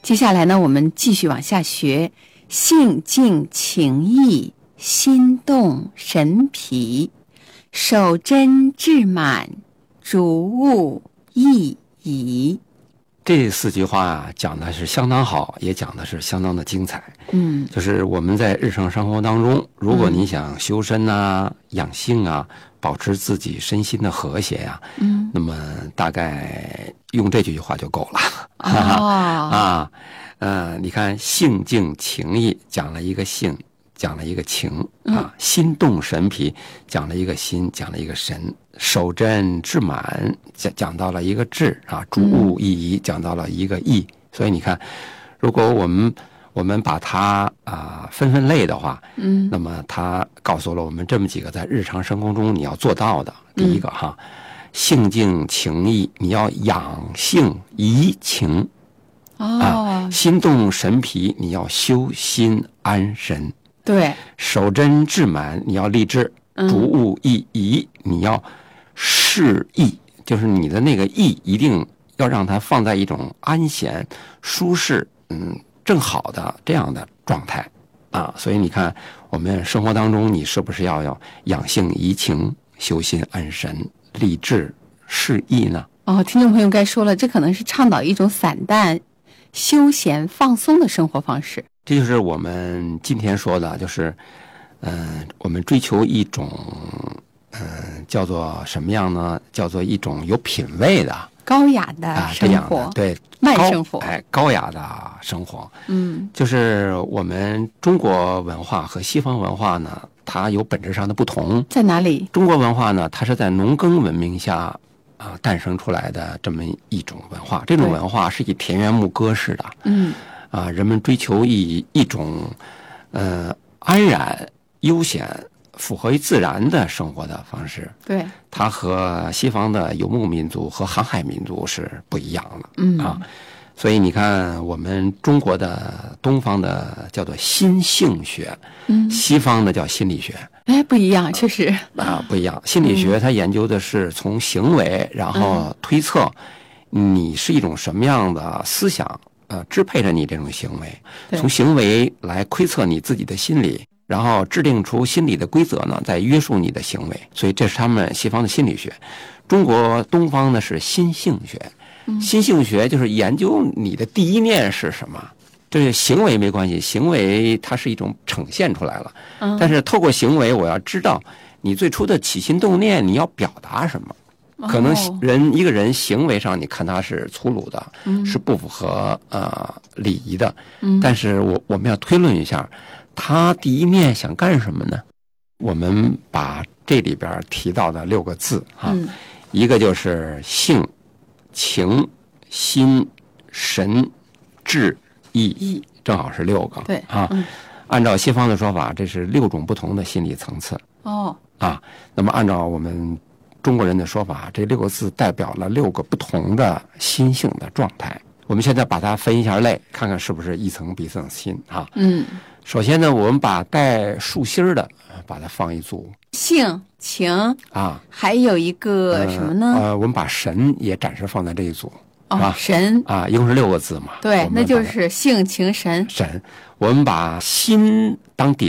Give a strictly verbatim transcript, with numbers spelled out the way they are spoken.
接下来呢，我们继续往下学，性静情逸，心动神疲，守真志满，逐物意移。 这四句话啊，讲的是相当好，也讲的是相当的精彩。 嗯， 就是我们在日常生活当中，如果你想修身啊、养性啊，保持自己身心的和谐呀、啊，嗯，那么大概用这句话就够了。 哦啊，呃，你看性静情逸，讲了一个性，讲了一个情啊，心动神疲，讲了一个心，讲了一个神，守真志满，讲讲到了一个志啊，逐物意移，讲到了一个意。所以你看，如果我们我们把它啊分分类的话，嗯，那么它告诉了我们这么几个在日常生活中你要做到的。第一个哈，性静情逸，你要养性怡情。 哦、 啊，心动神疲，你要修心安神。 对， 守真志满，你要立志；逐物意移，你要适意，就是你的那个意一定要让它放在一种安闲、舒适、嗯正好的这样的状态啊。所以你看，我们生活当中，你是不是要要养性怡情、修心安神、立志适意呢？ 哦，听众朋友该说了，这可能是倡导一种散淡、休闲放松的生活方式。 这就是我们今天说的，就是嗯、呃，我们追求一种嗯、呃，叫做什么样呢？叫做一种有品位的高雅的生活， 啊、对， 慢生活， 哎，高雅的生活。 嗯， 就是我们中国文化和西方文化呢，它有本质上的不同。 在哪里？ 中国文化呢，它是在农耕文明下啊诞生出来的这么一种文化，这种文化是以田园牧歌式的。 嗯。 啊，人们追求一一种，呃，安然、悠闲、符合于自然的生活的方式。 对， 它和西方的游牧民族和航海民族是不一样的。 嗯啊，所以你看，我们中国的东方的叫做心性学，嗯，西方的叫心理学。 哎，不一样，确实啊，不一样。心理学它研究的是从行为，然后推测你是一种什么样的思想。呃，支配着你这种行为，从行为来窥测你自己的心理，然后制定出心理的规则呢，再约束你的行为。所以这是他们西方的心理学。中国东方呢是心性学，心性学就是研究你的第一念是什么。这个行为没关系，行为它是一种呈现出来了，但是透过行为，我要知道你最初的起心动念，你要表达什么。可能人一个人行为上，你看他是粗鲁的，嗯、是不符合呃礼仪的，嗯、但是我我们要推论一下，他第一念想干什么呢？我们把这里边提到的六个字啊，嗯、一个就是性、情、心、神、志、意，正好是六个。 对啊，嗯、按照西方的说法，这是六种不同的心理层次。 哦， 啊，那么按照我们中国人的说法，这六个字代表了六个不同的心性的状态。我们现在把它分一下类，看看是不是一层比一层新啊。 嗯， 首先呢，我们把带竖心儿的，把它放一组。 性情啊， 还有一个什么呢？ 呃，呃我们把神也暂时放在这一组。 哦， 啊， 神啊，一共是六个字嘛。 对，那就是性情神。 神，我们把心当底。